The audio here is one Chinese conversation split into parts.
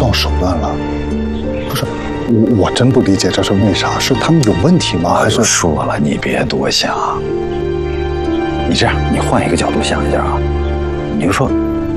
撞手段了。不是，我真不理解这是为啥？是他们有问题吗？还是说了，你别多想。你这样，你换一个角度想一下啊，你就说，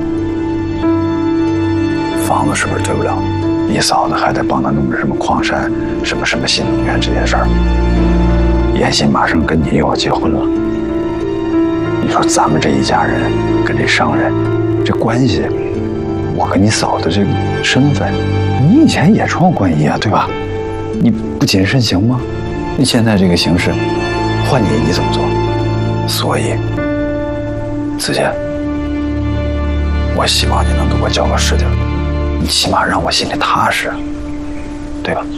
房子是不是退不了？你嫂子还得帮他弄着什么矿山、什么新能源这些事儿。妍希马上跟你又要结婚了，你说咱们这一家人跟这商人这关系，我跟你嫂子这个身份，你以前也穿过冠衣啊，对吧？你不谨慎行吗？你现在这个形势，换你怎么做？所以，子健，我希望你能给我交个实底儿，你起码让我心里踏实，对吧？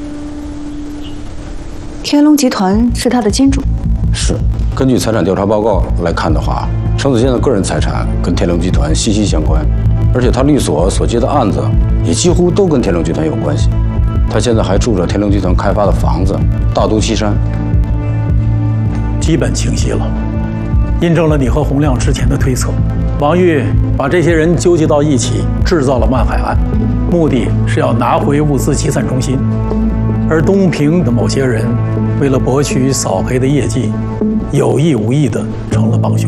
天龙集团是他的金主。 是，根据财产调查报告来看的话，程子健的个人财产跟天龙集团息息相关，而且他律所所接的案子也几乎都跟天龙集团有关系。他现在还住着天龙集团开发的房子，大都七山。 基本清晰了，印证了你和洪亮之前的推测。王玉把这些人纠集到一起，制造了万海案，目的是要拿回物资集散中心。而东平的某些人为了博取扫黑的业绩，有意无意地成了帮凶。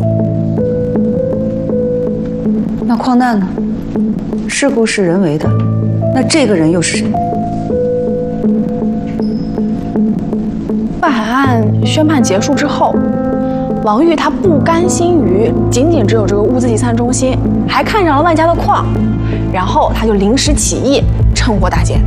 那矿难呢？事故是人为的，那这个人又是谁？ 万海案宣判结束之后，王玉他不甘心于仅仅只有这个物资集散中心，还看上了万家的矿，然后他就临时起意，趁火打劫。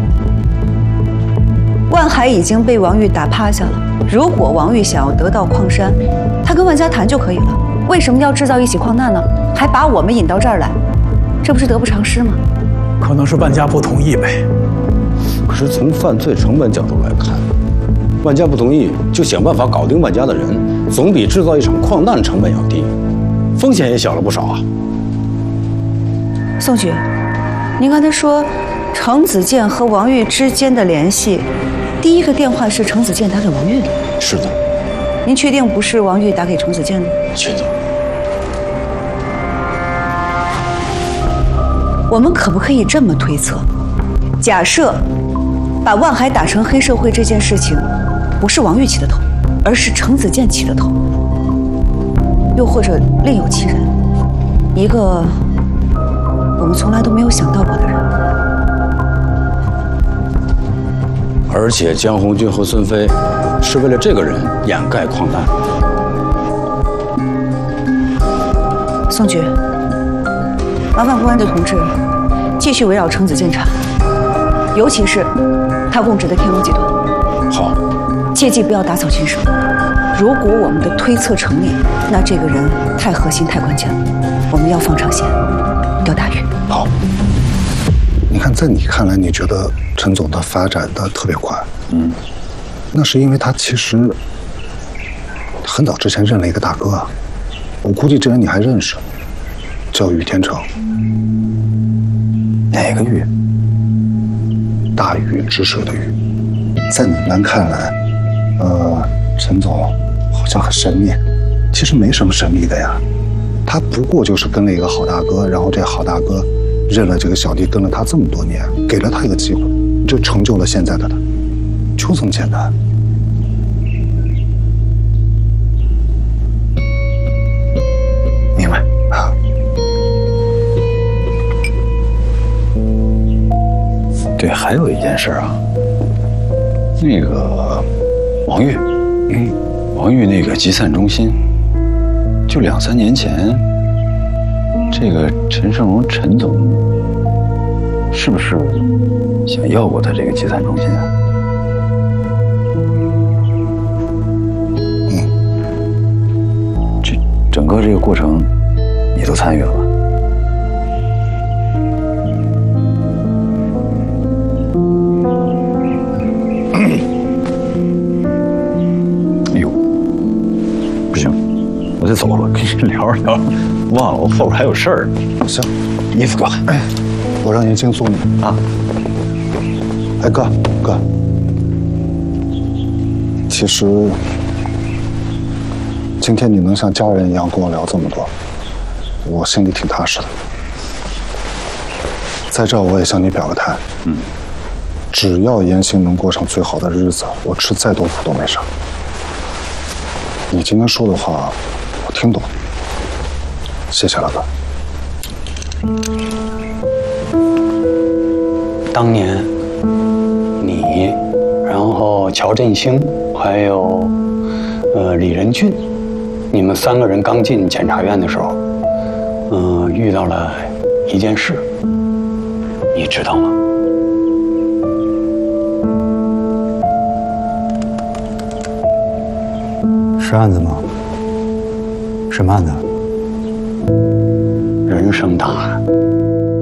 万海已经被王玉打趴下了。如果王玉想要得到矿山，他跟万家谈就可以了。为什么要制造一起矿难呢？还把我们引到这儿来，这不是得不偿失吗？ 可能是万家不同意呗。 可是从犯罪成本角度来看，万家不同意就想办法搞定万家的人，总比制造一场矿难成本要低，风险也小了不少啊。 宋局，您刚才说程子健和王玉之间的联系，第一个电话是程子健打给王玉的。 是的。 您确定不是王玉打给程子健的？ 确定。 我们可不可以这么推测？假设把万海打成黑社会这件事情，不是王玉起的头，而是程子健起的头，又或者另有其人，一个我们从来都没有想到过的人。 而且江红军和孙飞是为了这个人掩盖矿难。 宋局，麻烦公安的同志继续围绕程子健查，尤其是他供职的天龙集团。 好， 切记不要打草惊蛇。如果我们的推测成立，那这个人太核心、太关键了，我们要放长线，钓大鱼。 好。你看，在你看来，你觉得陈总他发展的特别快，那是因为他其实很早之前认了一个大哥啊，我估计这人你还认识，叫于天成。 哪个于？ 大禹治水的禹。在你们看来，陈总好像很神秘，其实没什么神秘的呀，他不过就是跟了一个好大哥，然后这好大哥认了这个小弟，跟了他这么多年，给了他一个机会，就成就了现在的他，就这么简单。 明白啊。 对，还有一件事啊，那个王玉，王玉那个集散中心，就2、3年前。这个陈胜荣陈总是不是想要过他这个集散中心啊？这整个这个过程你都参与了吧？哎呦，不行，我得走了，跟你聊着聊着。忘了，我后边还有事儿。 行， 衣服给我。 我让严青送你啊。 哎，哥，其实今天你能像家人一样跟我聊这么多，我心里挺踏实的。 在这我也向你表个态，只要严行能过上最好的日子，我吃再多苦都没事。你今天说的话，我听懂了，谢谢老哥。 当年你，然后乔振兴，还有李仁俊，你们3个人刚进检察院的时候，遇到了一件事，你知道吗？ 是案子吗？什么案子？ 人生大案。